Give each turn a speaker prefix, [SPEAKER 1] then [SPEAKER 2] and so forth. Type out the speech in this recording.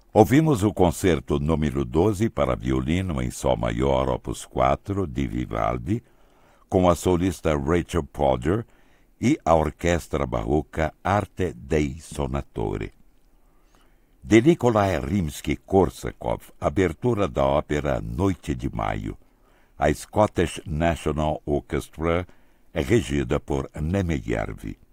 [SPEAKER 1] Ouvimos o concerto número 12 para violino em Sol maior, opus 4, de Vivaldi, com a solista Rachel Podger e a orquestra barroca Arte dei Sonatori. De Nikolai Rimsky-Korsakov, abertura da ópera Noite de Maio. A Scottish National Orchestra é regida por Nemejärvi.